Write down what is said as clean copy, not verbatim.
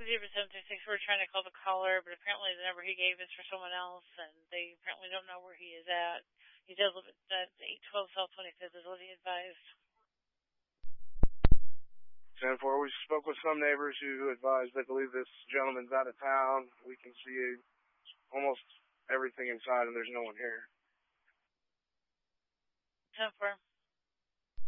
736, we're trying to call the caller, but apparently the number he gave is for someone else, and they apparently don't know where he is at. He does live at 812 South 25th, is what he advised. 10-4, we spoke with some neighbors who advised they believe this gentleman's out of town. We can see almost everything inside, and there's no one here. 10-4.